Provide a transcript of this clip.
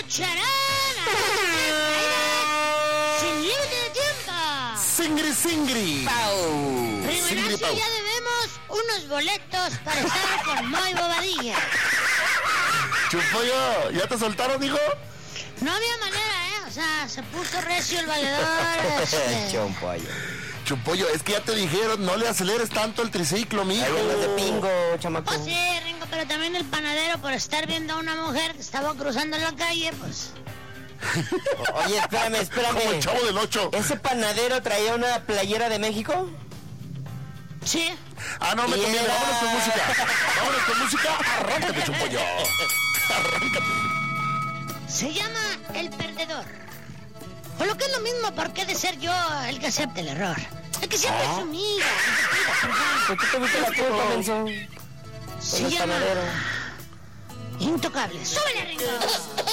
¡Charán! ¡Sin límite de tiempo! ¡Singri! ¡Pau! Ringo Singri Ignacio, Pau. ya debemos unos boletos para estar con Moy Bobadilla. Chumpollo, ¿ya te soltaron, hijo? No había manera, O sea, se puso recio el valedor. Chumpollo. Chumpollo, es que ya te dijeron, no le aceleres tanto el triciclo, mijo. Ahí andas de pingo, chamaco. Pues sí, Ringo, pero también el panadero por estar viendo a una mujer que estaba cruzando la calle, pues... Oye, espérame. Como el Chavo del 8. ¿Ese panadero traía una playera de México? Sí. Ah, no, me Y conviene. era- Vámonos con música. Vámonos con música. Arráncate, Chumpollo. Arráncate. Se llama El Perdedor. O lo que es lo mismo, ¿por qué de ser yo el que acepte el error? El que siempre es humilde, el que pida perdón. ¿Por qué te gusta la culpa, menso? Se Con el llama panadero. Intocable. ¡Súbele, Ringo!